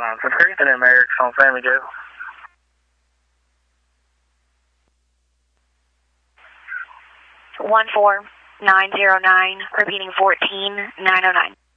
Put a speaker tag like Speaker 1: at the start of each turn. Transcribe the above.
Speaker 1: 973, and then Eric's on Family Jail.
Speaker 2: 14909, repeating 14909.